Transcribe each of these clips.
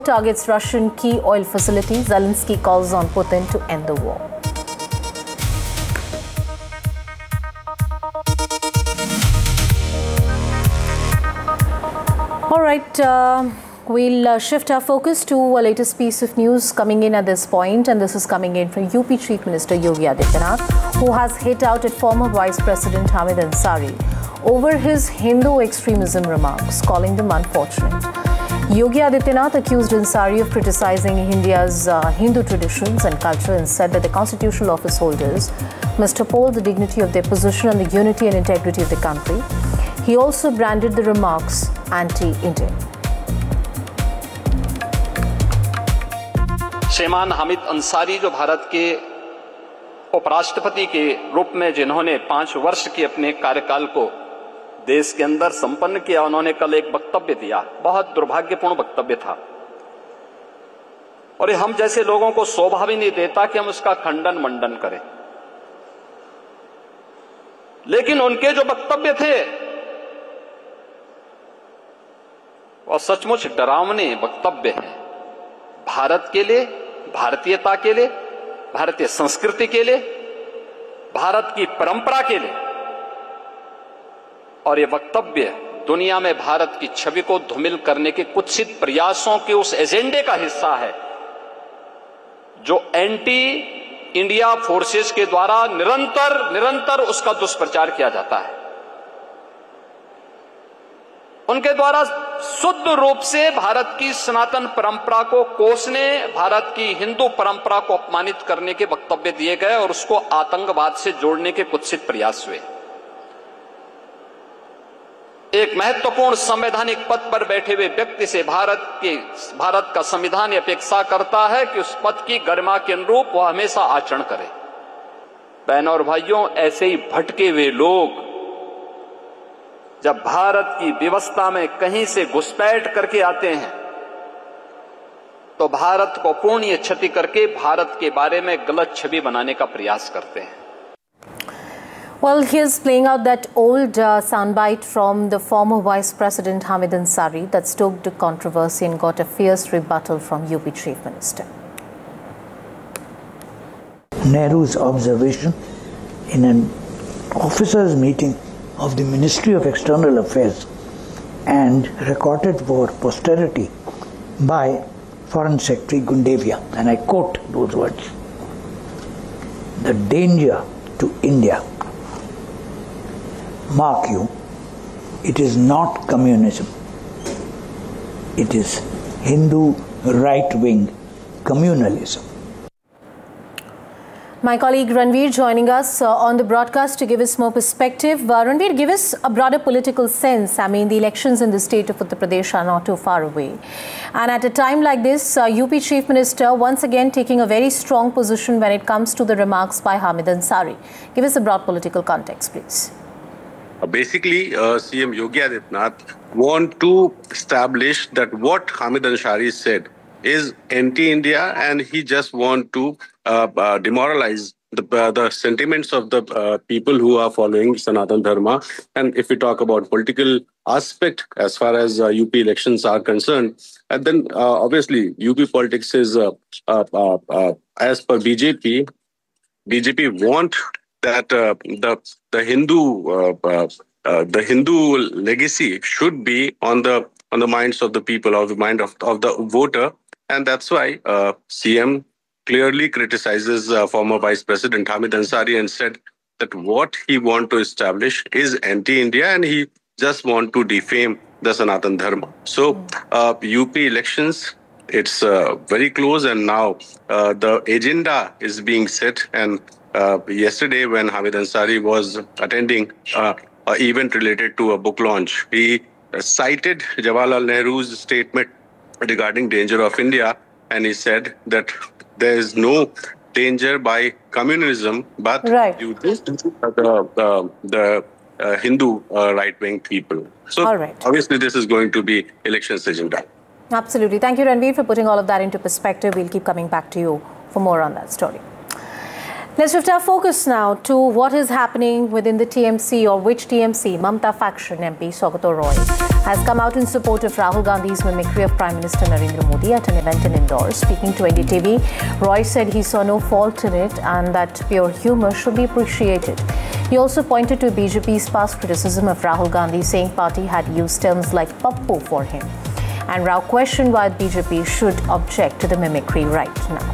Targets Russian key oil facility. Zelensky calls on Putin to end the war. All right, we'll shift our focus to a latest piece of news coming in at this point, and this is coming in from UP Chief Minister Yogi Adityanath, who has hit out at former Vice President Hamid Ansari over his Hindu extremism remarks, calling them unfortunate. Yogi Adityanath accused Ansari of criticizing India's Hindu traditions and culture and said that the constitutional office holders must uphold the dignity of their position and the unity and integrity of the country. He also branded the remarks anti-Indian. श्रीमान हामिद अंसारी जो भारत के उपराष्ट्रपति के रूप में जिन्होंने 5 वर्ष के अपने कार्यकाल को देश के अंदर संपन्न किया, उन्होंने कल एक वक्तव्य दिया, बहुत दुर्भाग्यपूर्ण वक्तव्य था और ये हम जैसे लोगों को शोभा भी नहीं देता कि हम उसका खंडन मंडन करें। लेकिन उनके जो वक्तव्य थे वो सचमुच डरावने वक्तव्य हैं भारत के लिए, भारतीयता के लिए, भारतीय संस्कृति के लिए, भारत की परंपरा के लिए। और ये वक्तव्य दुनिया में भारत की छवि को धूमिल करने के कुत्सित प्रयासों के उस एजेंडे का हिस्सा है जो एंटी इंडिया फोर्सेस के द्वारा निरंतर उसका दुष्प्रचार किया जाता है। उनके द्वारा शुद्ध रूप से भारत की सनातन परंपरा को कोसने, भारत की हिंदू परंपरा को अपमानित करने के वक्तव्य दिए गए और उसको आतंकवाद से जोड़ने के कुत्सित प्रयास हुए। एक महत्वपूर्ण संवैधानिक पद पर बैठे हुए व्यक्ति से भारत का संविधान अपेक्षा करता है कि उस पद की गरिमा के अनुरूप वह हमेशा आचरण करे। बहनों और भाइयों, ऐसे ही भटके हुए लोग जब भारत की व्यवस्था में कहीं से घुसपैठ करके आते हैं तो भारत को पूर्ण क्षति करके भारत के बारे में गलत छवि बनाने का प्रयास करते हैं। Well, here's playing out that old soundbite from the former Vice President Hamid Ansari that stoked controversy and got a fierce rebuttal from UP Chief Minister. Nehru's observation in an officers' meeting of the Ministry of External Affairs and recorded for posterity by Foreign Secretary Gundevia, and I quote those words: "The danger to India, mark you, it is not communism, it is Hindu right-wing communalism." My colleague Ranveer joining us on the broadcast to give us more perspective. Ranveer, give us a broader political sense. I mean, the elections in the state of Uttar Pradesh are not too far away. And at a time like this, UP Chief Minister once again taking a very strong position when it comes to the remarks by Hamid Ansari. Give us a broad political context, please. Basically, CM Yogi Adityanath want to establish that what Hamid Ansari said is anti-India, and he just want to demoralize the sentiments of the people who are following Sanatan Dharma. And if we talk about political aspect as far as UP elections are concerned, and then obviously UP politics is as per BJP want that the Hindu legacy should be on the minds of the people, or the mind of the voter. And that's why CM clearly criticizes former Vice President Hamid Ansari and said that what he want to establish is anti-India and he just want to defame the Sanatan Dharma. So UP elections, it's very close, and now the agenda is being set. And yesterday when Hamid Ansari was attending an event related to a book launch, he cited Jawaharlal Nehru's statement regarding danger of India, and he said that there is no danger by communism, but due to the Hindu right-wing people. So obviously this is going to be elections agenda. Absolutely. Thank you, Ranveer, for putting all of that into perspective. We'll keep coming back to you for more on that story. Let's shift our focus now to what is happening within the TMC, or which TMC. Mamta faction MP Saugato Roy has come out in support of Rahul Gandhi's mimicry of Prime Minister Narendra Modi at an event in Indore. Speaking to NDTV, Roy said he saw no fault in it and that pure humour should be appreciated. He also pointed to BJP's past criticism of Rahul Gandhi, saying party had used terms like pappu for him. And Rao questioned why BJP should object to the mimicry right now.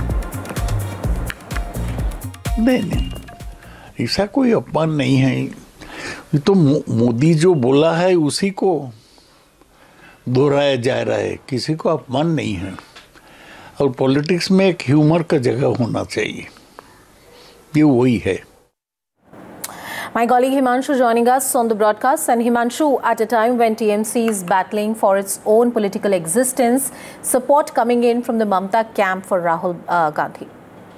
नहीं, ऐसा कोई अपमान नहीं है। ये तो मोदी जो बोला है उसी को दोहराया जा रहा है, किसी को अपमान नहीं है। और पॉलिटिक्स में एक ह्यूमर का जगह होना चाहिए, ये वही है। My colleague Himanshu joining us on the broadcast. And Himanshu, at a time when TMC is battling for its own political existence, support coming in from the Mamta camp for Rahul Gandhi.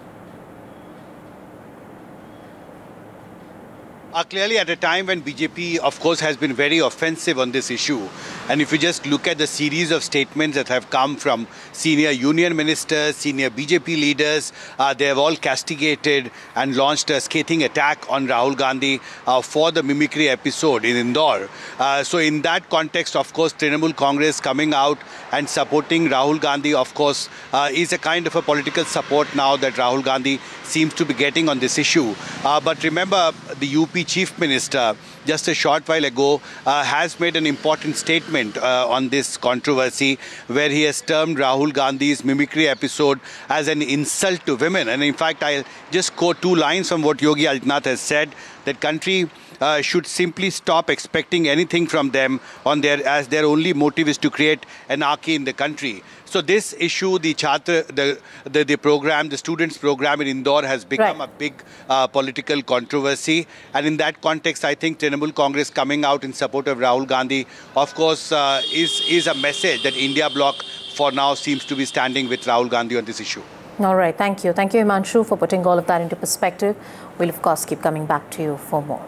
Clearly at a time when BJP, of course, has been very offensive on this issue. And if you just look at the series of statements that have come from senior union ministers, senior BJP leaders, they have all castigated and launched a scathing attack on Rahul Gandhi for the mimicry episode in Indore. So in that context, of course, Trinamool Congress coming out and supporting Rahul Gandhi, of course, is a kind of a political support now that Rahul Gandhi seems to be getting on this issue. But remember, the UP Chief Minister just a short while ago has made an important statement on this controversy, where he has termed Rahul Gandhi's mimicry episode as an insult to women. And in fact, I'll just quote two lines from what Yogi Adityanath has said, that country should simply stop expecting anything from them as their only motive is to create anarchy in the country. So this issue, the program, the students program in Indore has become a big political controversy. And in that context, I think Trinamool Congress coming out in support of Rahul Gandhi, of course, is a message that India Bloc for now seems to be standing with Rahul Gandhi on this issue. All right. Thank you. Thank you, Himanshu, for putting all of that into perspective. We'll, of course, keep coming back to you for more.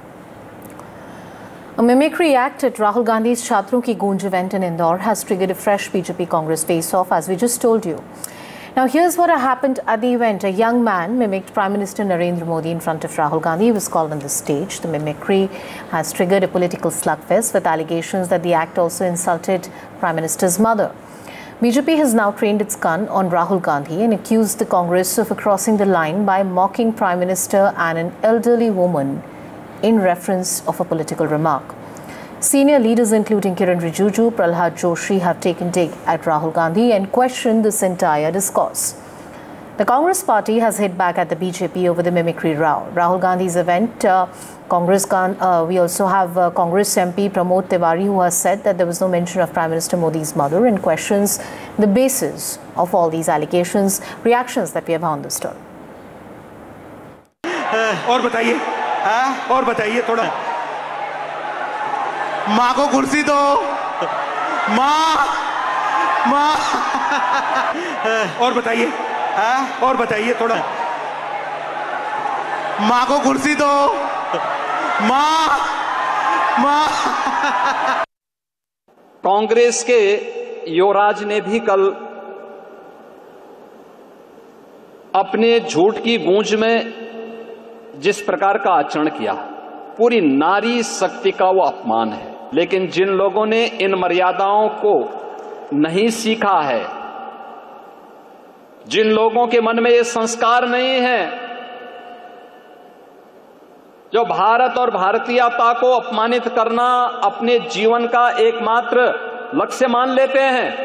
A mimicry act at Rahul Gandhi's Chhatron Ki Goonj event in Indore has triggered a fresh BJP Congress face-off, as we just told you. Now, here's what happened at the event. A young man mimicked Prime Minister Narendra Modi in front of Rahul Gandhi. He was called on the stage. The mimicry has triggered a political slugfest with allegations that the act also insulted Prime Minister's mother. BJP has now trained its gun on Rahul Gandhi and accused the Congress of crossing the line by mocking Prime Minister and an elderly woman in reference of a political remark. Senior leaders including Kiran Rijiju, Prahlad Joshi have taken dig at Rahul Gandhi and questioned this entire discourse. The Congress party has hit back at the BJP over the mimicry row. Rahul Gandhi's event, we also have Congress MP Pramod Tiwari, who has said that there was no mention of Prime Minister Modi's mother, and questions the basis of all these allegations. Reactions that we have on the story. और बताइए थोड़ा माँ को कुर्सी दो माँ और बताइए थोड़ा माँ को कुर्सी दो माँ कांग्रेस के युवराज ने भी कल अपने झूठ की गूंज में जिस प्रकार का आचरण किया, पूरी नारी शक्ति का वो अपमान है। लेकिन जिन लोगों ने इन मर्यादाओं को नहीं सीखा है, जिन लोगों के मन में ये संस्कार नहीं है, जो भारत और भारतीयता को अपमानित करना अपने जीवन का एकमात्र लक्ष्य मान लेते हैं,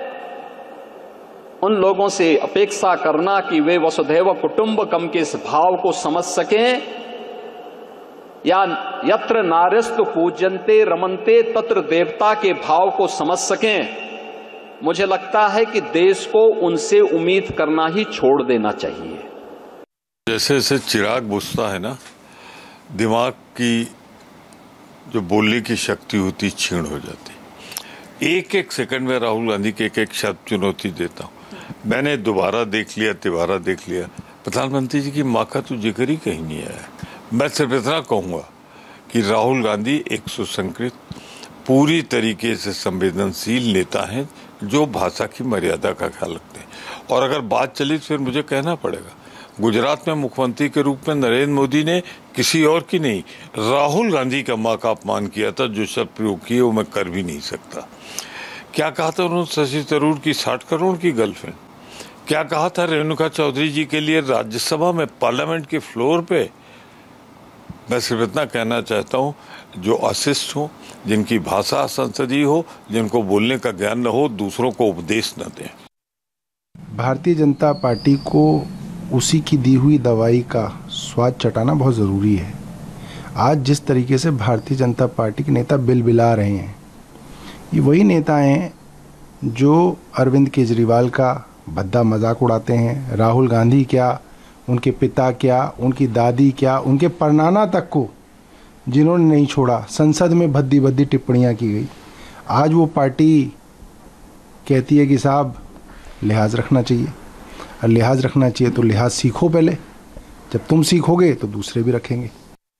उन लोगों से अपेक्षा करना कि वे वसुधैव कुटुंबकम के इस भाव को समझ सकें, या यत्र नार्यस्तु पूज्यन्ते रमन्ते तत्र देवता के भाव को समझ सकें, मुझे लगता है कि देश को उनसे उम्मीद करना ही छोड़ देना चाहिए। जैसे जैसे चिराग बुझता है ना, दिमाग की जो बोलने की शक्ति होती क्षीण हो जाती। एक एक सेकंड में राहुल गांधी के एक एक शब्द चुनौती देता हूँ। मैंने दोबारा देख लिया, तिबारा देख लिया, प्रधानमंत्री जी की माँ का तो जिक्र ही कहीं नहीं आया। मैं सिर्फ इतना कहूँगा कि राहुल गांधी एक सुसंस्कृत, पूरी तरीके से संवेदनशील नेता हैं जो भाषा की मर्यादा का ख्याल रखते हैं। और अगर बात चली तो फिर मुझे कहना पड़ेगा, गुजरात में मुख्यमंत्री के रूप में नरेंद्र मोदी ने किसी और की नहीं, राहुल गांधी की अम्मा का अपमान किया था, जो शब्द प्रयोग किए वो मैं कर भी नहीं सकता। क्या कहा था उन्होंने शशि थरूर की 60 करोड़ की गर्लफ्रेंड? क्या कहा था रेणुका चौधरी जी के लिए राज्यसभा में पार्लियामेंट के फ्लोर पे? मैं सिर्फ इतना कहना चाहता हूँ, जो अशिष्ट हो, जिनकी भाषा संसदीय हो, जिनको बोलने का ज्ञान न हो, दूसरों को उपदेश न दें। भारतीय जनता पार्टी को उसी की दी हुई दवाई का स्वाद चटाना बहुत ज़रूरी है। आज जिस तरीके से भारतीय जनता पार्टी के नेता बिलबिला रहे हैं, ये वही नेता हैं जो अरविंद केजरीवाल का भद्दा मजाक उड़ाते हैं। राहुल गांधी क्या, उनके पिता क्या, उनकी दादी क्या, उनके परनाना तक को जिन्होंने नहीं छोड़ा, संसद में भद्दी भद्दी टिप्पणियां की गई। आज वो पार्टी कहती है कि साहब लिहाज रखना चाहिए, और लिहाज रखना चाहिए तो लिहाज सीखो पहले, जब तुम सीखोगे तो दूसरे भी रखेंगे।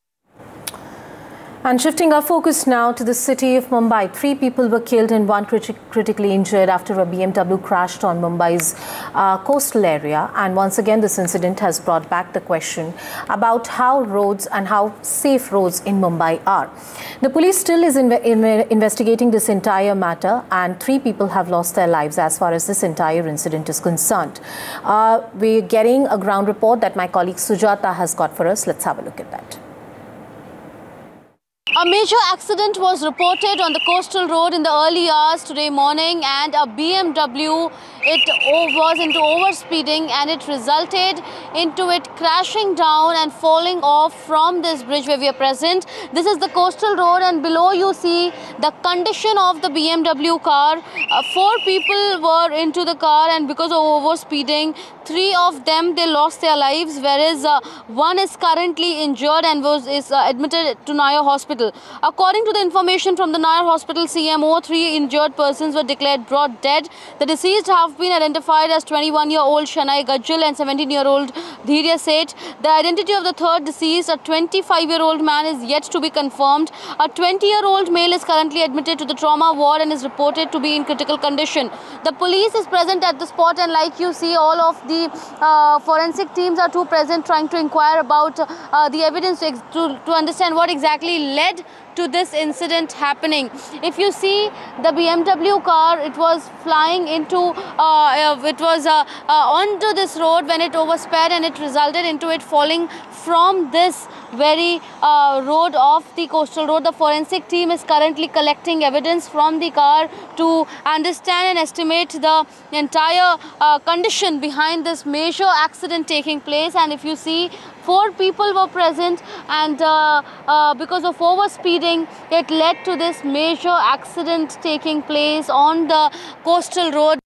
And shifting our focus now to the city of Mumbai, 3 people were killed and 1 critically injured after a BMW crashed on Mumbai's coastal area. And once again, this incident has brought back the question about how roads and how safe roads in Mumbai are. The police still is investigating this entire matter, and 3 people have lost their lives as far as this entire incident is concerned. We're getting a ground report that my colleague Sujata has got for us. Let's have a look at that. A major accident was reported on the coastal road in the early hours today morning, and a BMW, it was into overspeeding and it resulted into it crashing down and falling off from this bridge where we are present. This is the coastal road, and below you see the condition of the BMW car. 4 people were into the car, and because of overspeeding, 3 of them, they lost their lives, whereas 1 is currently injured and is admitted to Nair Hospital. According to the information from the Nair Hospital CMO, 3 injured persons were declared brought dead. The deceased have been identified as 21-year-old Shanai Gajjal and 17-year-old Dhirya Seth. The identity of the third deceased, a 25-year-old man, is yet to be confirmed. A 20-year-old male is currently admitted to the trauma ward and is reported to be in critical condition. The police is present at the spot, and like you see, all of the forensic teams are present trying to inquire about the evidence to understand what exactly led to this incident happening. If you see the BMW car, it was flying into, onto this road when it oversped, and it resulted into it falling from this very road of the coastal road. The forensic team is currently collecting evidence from the car to understand and estimate the entire condition behind this major accident taking place. And if you see, 4 people were present, and because of overspeeding, it led to this major accident taking place on the coastal road.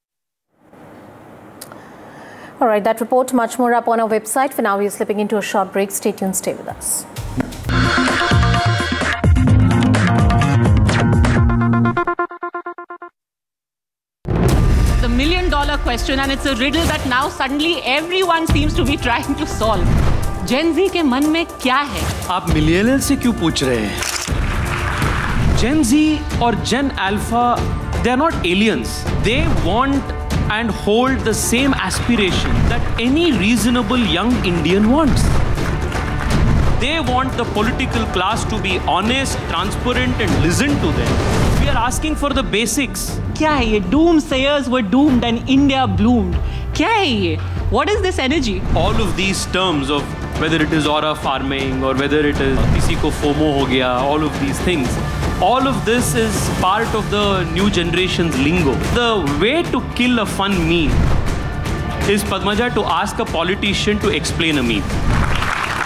All right, that report, much more up on our website. For now, we are slipping into a short break. Stay tuned, stay with us. The million-dollar question, and it's a riddle that now suddenly everyone seems to be trying to solve. Gen Z के मन में क्या है? आप millionaire से क्यों पूछ रहे हैं? Gen Z और Gen Alpha, they are not aliens. They want and hold the same aspiration that any reasonable young Indian wants. They want the political class to be honest, transparent, and listen to them. We are asking for the basics. क्या है ये? Doomsayers were doomed and India bloomed. क्या है ये? What is this energy? All of these terms of whether it is aura farming or whether it is किसी को FOMO हो गया, all of these things, all of this is part of the new generation's lingo. The way to kill a fun meme is, Padmaja, to ask a politician to explain a meme.